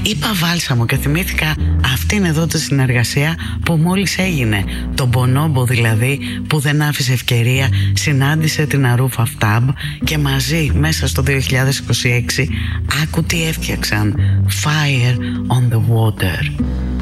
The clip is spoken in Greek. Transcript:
Είπα βάλσαμο και θυμήθηκα αυτήν εδώ τη συνεργασία που μόλις έγινε. Τον Bonobo δηλαδή, που δεν άφησε ευκαιρία, συνάντησε την Αρούφ Αφτάμπ και μαζί μέσα στο 2026 άκου τι έφτιαξαν. Fire on the Water.